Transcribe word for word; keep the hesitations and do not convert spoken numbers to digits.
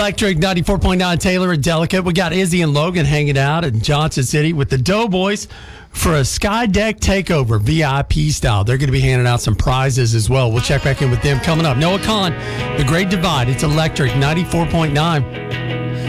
Electric ninety-four point nine Taylor and Delicate. We got Izzy and Logan hanging out in Johnson City with the Doughboys for a Sky Deck Takeover V I P style. They're going to be handing out some prizes as well. We'll check back in with them coming up. Noah Khan, The Great Divide. It's Electric ninety-four point nine.